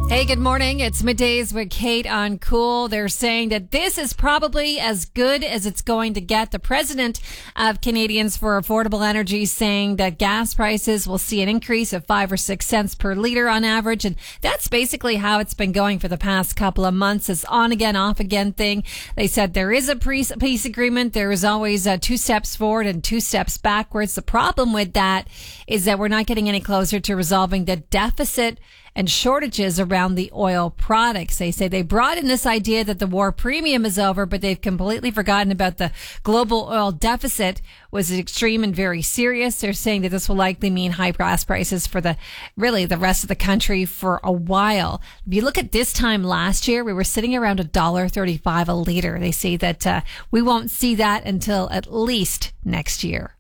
Hey, good morning. It's Middays with Kate on Cool. They're saying that this is probably as good as it's going to get. The president of Canadians for Affordable Energy saying that gas prices will see an increase of 5 or 6 cents per liter on average. And that's basically how it's been going for the past couple of months. It's on again, off again thing. They said there is a peace agreement. There is always 2 steps forward and 2 steps backwards. The problem with that is that we're not getting any closer to resolving the deficit and shortages around the oil products. They say they brought in this idea that the war premium is over, but they've completely forgotten about the global oil deficit was extreme and very serious. They're saying that this will likely mean high gas prices for the rest of the country for a while. If you look at this time last year, we were sitting around $1.35 a liter. They say that we won't see that until at least next year.